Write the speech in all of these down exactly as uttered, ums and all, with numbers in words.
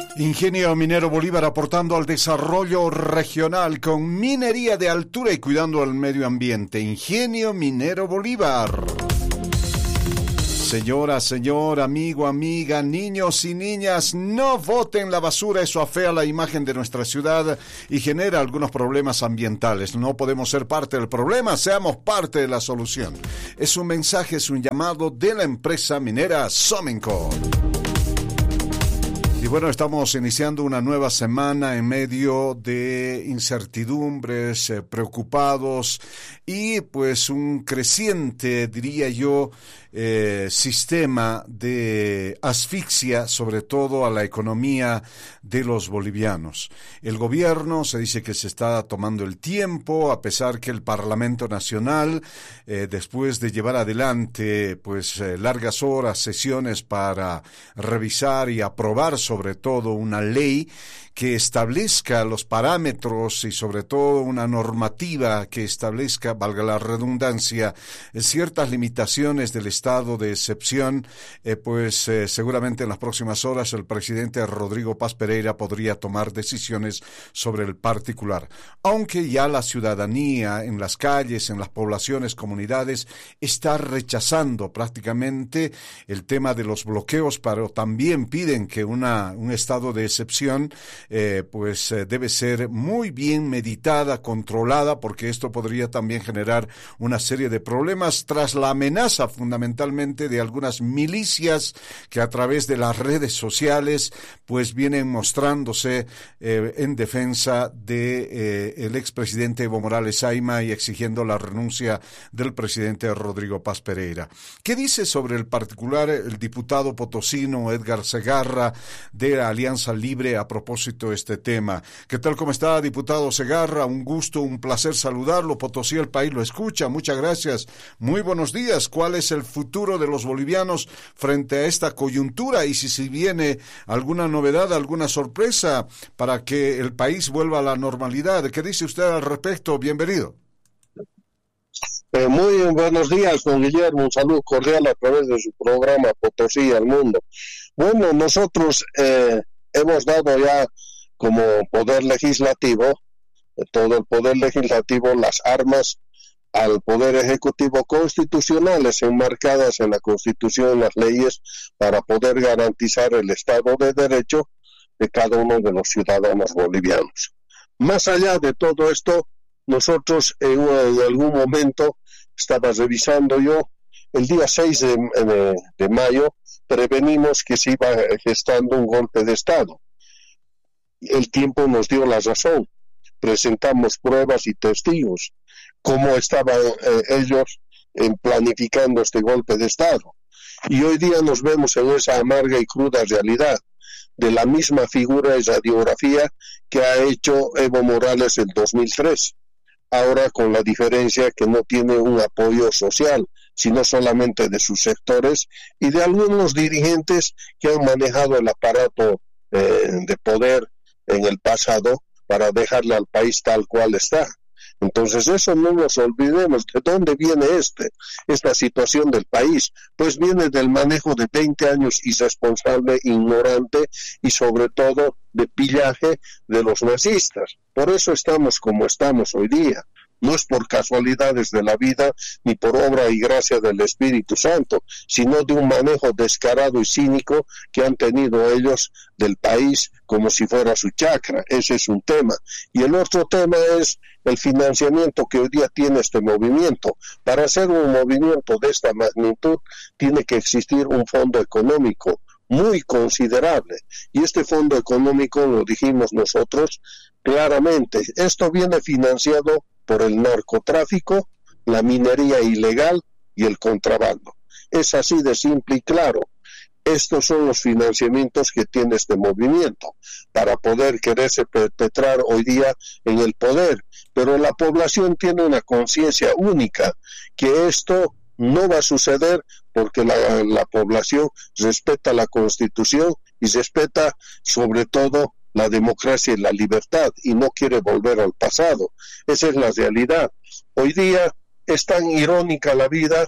Ingenio Minero Bolívar aportando al desarrollo regional con minería de altura y cuidando el medio ambiente. Ingenio Minero Bolívar. Señora, señor, amigo, amiga, niños y niñas, no boten la basura, eso afea la imagen de nuestra ciudad y genera algunos problemas ambientales. No podemos ser parte del problema, seamos parte de la solución. Es un mensaje, es un llamado de la empresa minera Somenco. Y bueno, estamos iniciando una nueva semana en medio de incertidumbres, eh, preocupados y pues un creciente, diría yo, eh, sistema de asfixia, sobre todo a la economía de los bolivianos. El gobierno se dice que se está tomando el tiempo, a pesar que el Parlamento Nacional, eh, después de llevar adelante pues eh, largas horas, sesiones para revisar y aprobar sobre todo una ley que establezca los parámetros y sobre todo una normativa que establezca, valga la redundancia, ciertas limitaciones del estado de excepción, eh, pues eh, seguramente en las próximas horas el presidente Rodrigo Paz Pereira podría tomar decisiones sobre el particular. Aunque ya la ciudadanía en las calles, en las poblaciones, comunidades, está rechazando prácticamente el tema de los bloqueos, pero también piden que una, un estado de excepción Eh, pues eh, debe ser muy bien meditada, controlada, porque esto podría también generar una serie de problemas tras la amenaza fundamentalmente de algunas milicias que a través de las redes sociales pues vienen mostrándose eh, en defensa de eh, el expresidente Evo Morales Ayma y exigiendo la renuncia del presidente Rodrigo Paz Pereira. ¿Qué dice sobre el particular el diputado potosino Edgar Segarra de la Alianza Libre a propósito de este tema? ¿Qué tal? ¿Cómo está, diputado Segarra? Un gusto, un placer saludarlo. Potosí, el país lo escucha. Muchas gracias. Muy buenos días. ¿Cuál es el futuro de los bolivianos frente a esta coyuntura? Y si, si viene alguna novedad, alguna sorpresa para que el país vuelva a la normalidad. ¿Qué dice usted al respecto? Bienvenido. Eh, muy buenos días, don Guillermo. Un saludo cordial a través de su programa Potosí al Mundo. Bueno, nosotros eh, hemos dado ya como poder legislativo, todo el poder legislativo, las armas al poder ejecutivo constitucionales enmarcadas en la Constitución, las leyes, para poder garantizar el Estado de Derecho de cada uno de los ciudadanos bolivianos. Más allá de todo esto, nosotros en, en algún momento, estaba revisando yo, el día seis de, de, de mayo, prevenimos que se iba gestando un golpe de Estado. El tiempo nos dio la razón. Presentamos pruebas y testigos, cómo estaban eh, ellos en planificando este golpe de Estado. Y hoy día nos vemos en esa amarga y cruda realidad de la misma figura y radiografía que ha hecho Evo Morales en dos mil tres. Ahora con la diferencia que no tiene un apoyo social, sino solamente de sus sectores y de algunos dirigentes que han manejado el aparato eh, de poder en el pasado para dejarle al país tal cual está. Entonces eso no nos olvidemos. ¿De dónde viene este, esta situación del país? Pues viene del manejo de veinte años irresponsable, ignorante y sobre todo de pillaje de los nazistas. Por eso estamos como estamos hoy día. No es por casualidades de la vida ni por obra y gracia del Espíritu Santo, sino de un manejo descarado y cínico que han tenido ellos del país como si fuera su chacra. Ese es un tema. Y el otro tema es el financiamiento que hoy día tiene este movimiento. Para hacer un movimiento de esta magnitud tiene que existir un fondo económico muy considerable. Y este fondo económico, lo dijimos nosotros claramente, esto viene financiado por el narcotráfico, la minería ilegal y el contrabando. Es así de simple y claro. Estos son los financiamientos que tiene este movimiento para poder quererse perpetrar hoy día en el poder. Pero la población tiene una conciencia única, que esto no va a suceder porque la, la población respeta la Constitución y respeta sobre todo la democracia y la libertad y no quiere volver al pasado. Esa es la realidad. Hoy día es tan irónica la vida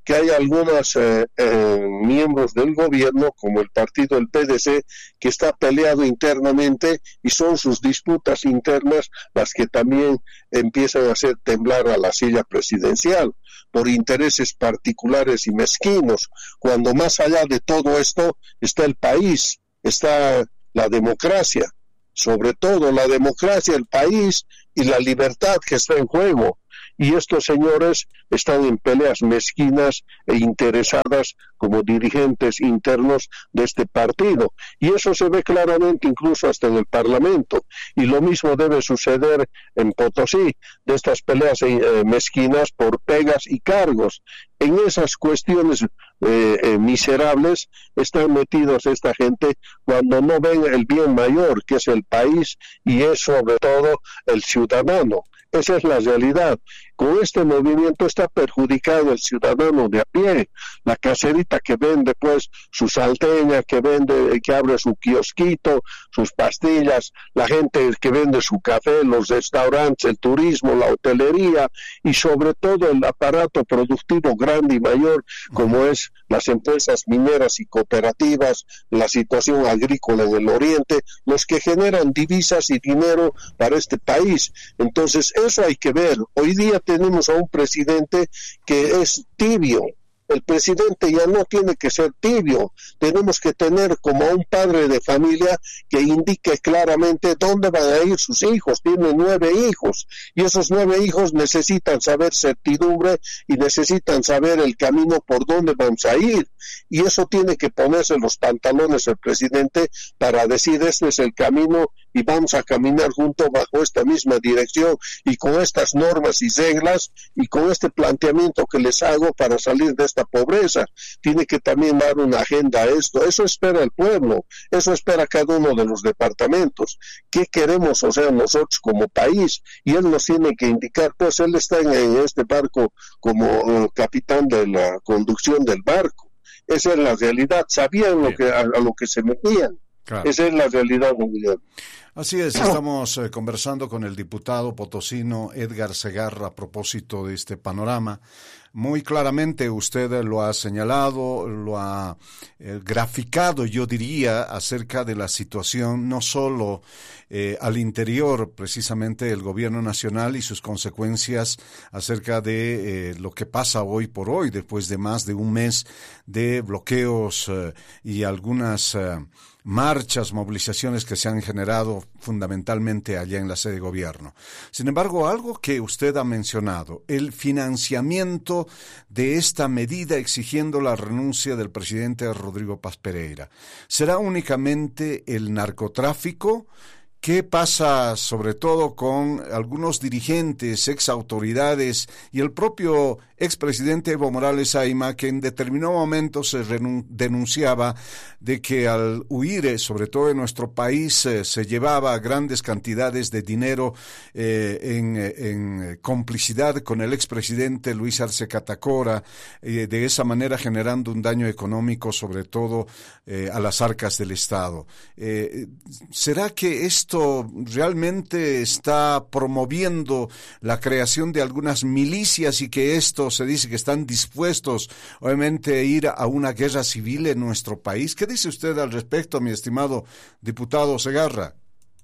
que hay algunos eh, eh, miembros del gobierno, como el partido del P D C, que está peleado internamente y son sus disputas internas las que también empiezan a hacer temblar a la silla presidencial por intereses particulares y mezquinos, cuando más allá de todo esto está el país, está la democracia, sobre todo la democracia, el país y la libertad que está en juego. Y estos señores están en peleas mezquinas e interesadas como dirigentes internos de este partido. Y eso se ve claramente incluso hasta en el Parlamento. Y lo mismo debe suceder en Potosí, de estas peleas eh, mezquinas por pegas y cargos. En esas cuestiones eh, eh, miserables están metidos esta gente cuando no ven el bien mayor, que es el país y es sobre todo el ciudadano. Esa es la realidad. Con este movimiento está perjudicado el ciudadano de a pie, la caserita que vende pues su salteña, que vende, que abre su kiosquito, sus pastillas, la gente que vende su café, los restaurantes, el turismo, la hotelería y sobre todo el aparato productivo grande y mayor como es las empresas mineras y cooperativas, la situación agrícola en el oriente, los que generan divisas y dinero para este país. Entonces eso hay que ver. Hoy día tenemos a un presidente que es tibio. El presidente ya no tiene que ser tibio, tenemos que tener como un padre de familia que indique claramente dónde van a ir sus hijos. Tiene nueve hijos y esos nueve hijos necesitan saber certidumbre y necesitan saber el camino por dónde vamos a ir, y eso tiene que ponerse los pantalones el presidente para decir este es el camino y vamos a caminar juntos bajo esta misma dirección y con estas normas y reglas y con este planteamiento que les hago para salir de esta pobreza. Tiene que también dar una agenda a esto. Eso espera el pueblo, eso espera cada uno de los departamentos. ¿Qué queremos, o sea, nosotros como país? Y él nos tiene que indicar, pues él está en, en este barco como uh, capitán de la conducción del barco. Esa es la realidad, sabían lo que, a, a lo que se metían. Claro. Esa es la realidad mundial. Así es, estamos eh, conversando con el diputado potosino Edgar Segarra a propósito de este panorama. Muy claramente usted lo ha señalado, lo ha eh, graficado, yo diría, acerca de la situación no solo eh, al interior precisamente del gobierno nacional y sus consecuencias acerca de eh, lo que pasa hoy por hoy, después de más de un mes de bloqueos eh, y algunas eh, marchas, movilizaciones que se han generado fundamentalmente allá en la sede de gobierno. Sin embargo, algo que usted ha mencionado, el financiamiento de esta medida exigiendo la renuncia del presidente Rodrigo Paz Pereira. ¿Será únicamente el narcotráfico? ¿Qué pasa sobre todo con algunos dirigentes, ex autoridades y el propio expresidente Evo Morales Ayma, que en determinado momento se denunciaba de que al huir, sobre todo en nuestro país, eh, se llevaba grandes cantidades de dinero eh, en, en complicidad con el expresidente Luis Arce Catacora, eh, de esa manera generando un daño económico sobre todo eh, a las arcas del Estado? Eh, ¿Será que esto realmente está promoviendo la creación de algunas milicias y que esto se dice que están dispuestos obviamente a ir a una guerra civil en nuestro país? ¿Qué dice usted al respecto, mi estimado diputado Segarra?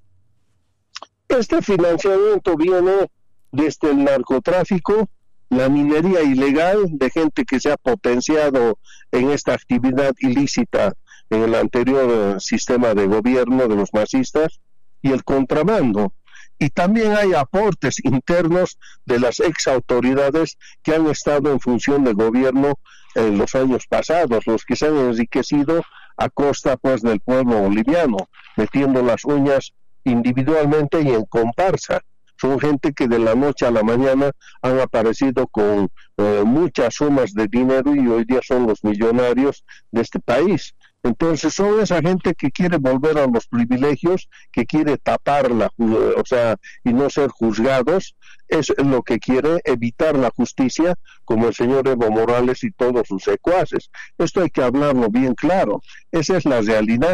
Este financiamiento viene desde el narcotráfico, la minería ilegal de gente que se ha potenciado en esta actividad ilícita en el anterior sistema de gobierno de los masistas, y el contrabando. Y también hay aportes internos de las ex autoridades que han estado en función de gobierno en los años pasados, los que se han enriquecido a costa pues del pueblo boliviano, metiendo las uñas individualmente y en comparsa. Son gente que de la noche a la mañana han aparecido con eh, muchas sumas de dinero y hoy día son los millonarios de este país. Entonces son esa gente que quiere volver a los privilegios, que quiere tapar la, o sea, y no ser juzgados, es lo que quiere, evitar la justicia, como el señor Evo Morales y todos sus secuaces. Esto hay que hablarlo bien claro, esa es la realidad.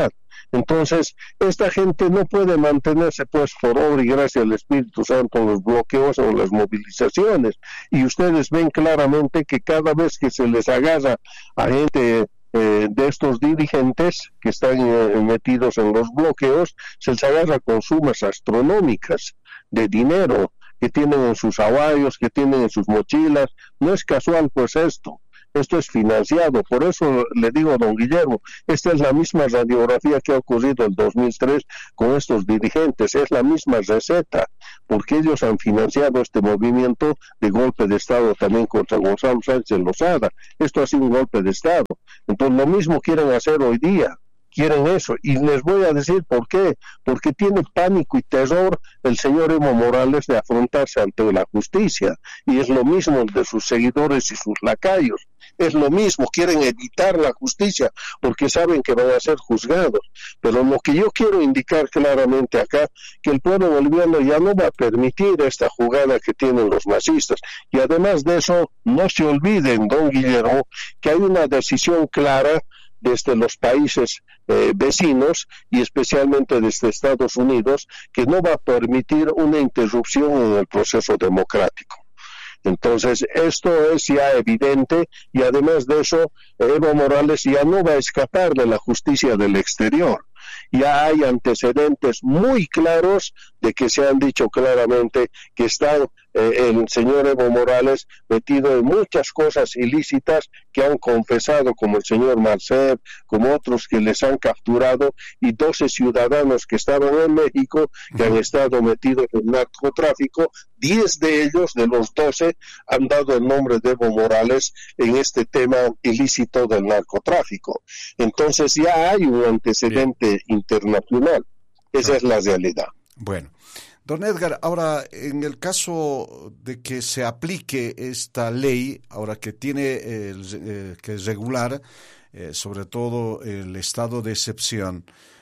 Entonces, esta gente no puede mantenerse, pues, por obra y gracia del Espíritu Santo, en los bloqueos o las movilizaciones. Y ustedes ven claramente que cada vez que se les agarra a gente eh, de estos dirigentes que están eh, metidos en los bloqueos, se les agarra con sumas astronómicas de dinero que tienen en sus aguayos, que tienen en sus mochilas. No es casual, pues, esto. Esto es financiado. Por eso le digo a don Guillermo, esta es la misma radiografía que ha ocurrido en dos mil tres con estos dirigentes, es la misma receta, porque ellos han financiado este movimiento de golpe de Estado también contra Gonzalo Sánchez Lozada. Esto ha sido un golpe de Estado. Entonces lo mismo quieren hacer hoy día. Quieren eso, y les voy a decir por qué, porque tiene pánico y terror el señor Evo Morales de afrontarse ante la justicia, y es lo mismo de sus seguidores y sus lacayos, es lo mismo, quieren evitar la justicia, porque saben que van a ser juzgados, pero lo que yo quiero indicar claramente acá, que el pueblo boliviano ya no va a permitir esta jugada que tienen los masistas, y además de eso, no se olviden, don Guillermo, que hay una decisión clara desde los países eh, vecinos y especialmente desde Estados Unidos, que no va a permitir una interrupción en el proceso democrático. Entonces, esto es ya evidente, y además de eso, Evo Morales ya no va a escapar de la justicia del exterior. Ya hay antecedentes muy claros de que se han dicho claramente que está eh, el señor Evo Morales metido en muchas cosas ilícitas que han confesado, como el señor Marcel, como otros que les han capturado, y doce ciudadanos que estaban en México que han estado metidos en narcotráfico. Diez de ellos, de los doce, han dado el nombre de Evo Morales en este tema ilícito del narcotráfico. Entonces ya hay un antecedente Bien. internacional. Esa no. es la realidad. Bueno, don Edgar, ahora en el caso de que se aplique esta ley, ahora que tiene eh, eh, que regular eh, sobre todo el estado de excepción,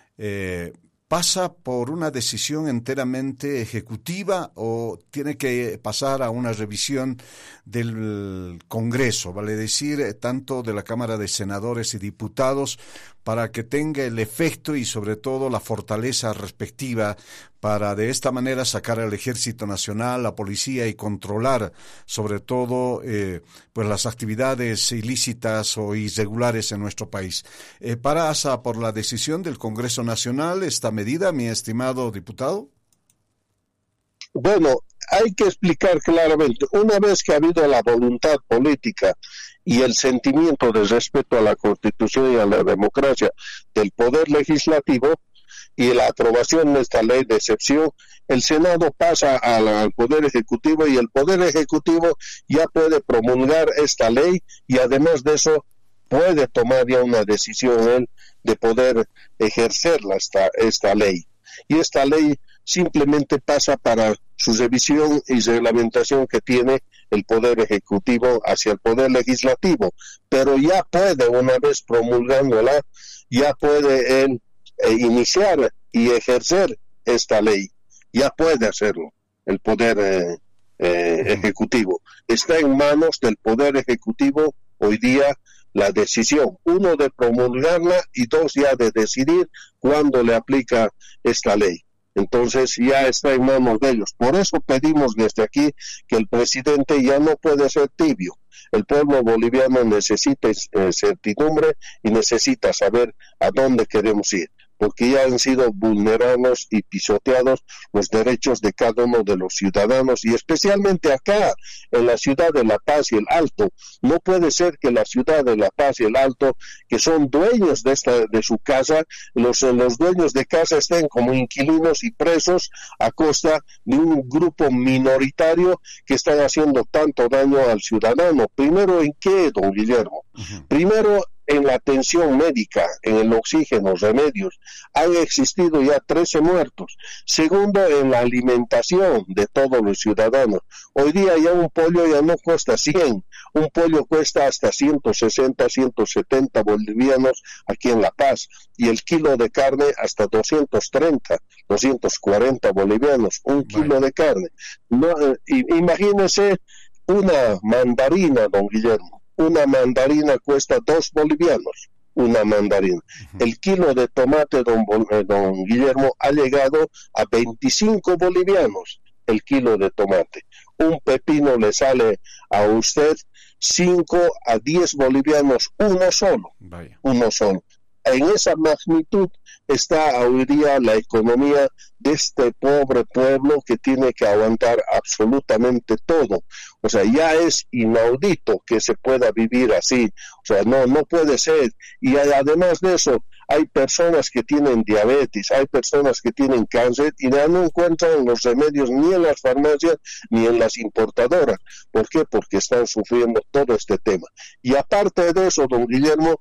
eh, ¿pasa por una decisión enteramente ejecutiva o tiene que pasar a una revisión del Congreso, vale decir, tanto de la Cámara de Senadores y Diputados, para que tenga el efecto y sobre todo la fortaleza respectiva para de esta manera sacar al Ejército Nacional, la policía y controlar sobre todo eh, pues las actividades ilícitas o irregulares en nuestro país? Eh, ¿Pasa por la decisión del Congreso Nacional esta medida, mi estimado diputado? Bueno, hay que explicar claramente, una vez que ha habido la voluntad política y el sentimiento de respeto a la Constitución y a la democracia del Poder Legislativo y la aprobación de esta ley de excepción, el Senado pasa al, al Poder Ejecutivo, y el Poder Ejecutivo ya puede promulgar esta ley, y además de eso puede tomar ya una decisión él de poder ejercerla esta, esta ley. Y esta ley simplemente pasa para su revisión y reglamentación que tiene el Poder Ejecutivo hacia el Poder Legislativo, pero ya puede, una vez promulgándola, ya puede él eh, iniciar y ejercer esta ley, ya puede hacerlo el Poder eh, eh, Ejecutivo. Está en manos del Poder Ejecutivo hoy día la decisión, uno, de promulgarla, y dos, ya de decidir cuándo le aplica esta ley. Entonces ya está en manos de ellos. Por eso pedimos desde aquí que el presidente ya no puede ser tibio. El pueblo boliviano necesita eh, certidumbre y necesita saber a dónde queremos ir, porque ya han sido vulnerados y pisoteados los derechos de cada uno de los ciudadanos, y especialmente acá, en la ciudad de La Paz y el Alto. No puede ser que la ciudad de La Paz y el Alto, que son dueños de esta de su casa, los, los dueños de casa estén como inquilinos y presos a costa de un grupo minoritario que están haciendo tanto daño al ciudadano. Primero, ¿en qué, don Guillermo? Uh-huh. Primero, en la atención médica, en el oxígeno, remedios, han existido ya trece muertos. Segundo, en la alimentación de todos los ciudadanos. Hoy día ya un pollo ya no cuesta cien, un pollo cuesta hasta ciento sesenta, ciento setenta bolivianos aquí en La Paz, y el kilo de carne hasta doscientos treinta, doscientos cuarenta bolivianos, un kilo bueno. de carne. No, eh, imagínese una mandarina, don Guillermo. Una mandarina cuesta dos bolivianos, una mandarina. Uh-huh. El kilo de tomate, don, don Guillermo, ha llegado a veinticinco bolivianos el kilo de tomate. Un pepino le sale a usted cinco a diez bolivianos, uno solo, Vaya. uno solo. En esa magnitud está hoy día la economía de este pobre pueblo que tiene que aguantar absolutamente todo. O sea, ya es inaudito que se pueda vivir así. O sea, no, no puede ser. Y además de eso, hay personas que tienen diabetes, hay personas que tienen cáncer y ya no encuentran los remedios ni en las farmacias ni en las importadoras. ¿Por qué? Porque están sufriendo todo este tema. Y aparte de eso, don Guillermo,